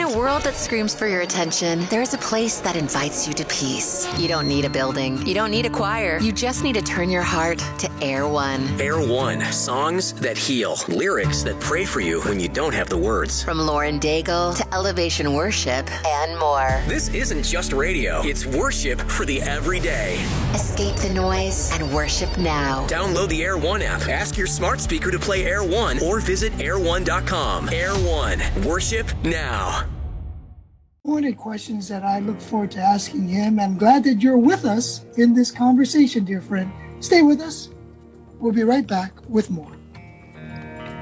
a world that screams for your attention, there's a place that invites you to peace. You don't need a building. You don't need a choir. You just need to turn your heart to Air One. Air One. Songs that heal. Lyrics that pray for you when you don't have the words. From Lauren Daigle to Elevation Worship and more. This isn't just radio. It's worship for the everyday. Escape the noise and worship now. Download the Air One app. Ask your smart speaker to play Air One or visit air1.com. Air One. Worship now. Pointed questions that I look forward to asking him. I'm glad that you're with us in this conversation, dear friend. Stay with us. We'll be right back with more.